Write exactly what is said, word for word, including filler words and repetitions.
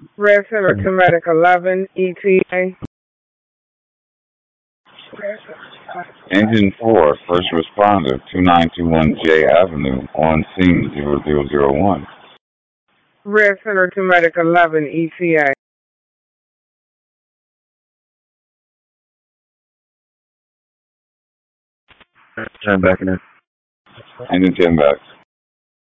Red Center to Medic eleven, E T A. Engine four, first responder, two nine two one J Avenue, on scene zero zero zero one. Red Center to Medic eleven, E T A. Turn back in there. Engine ten back.